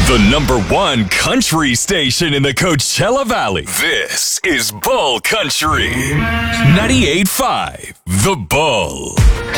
The #1 country station in the Coachella Valley. This is Bull Country. 98.5 The Bull.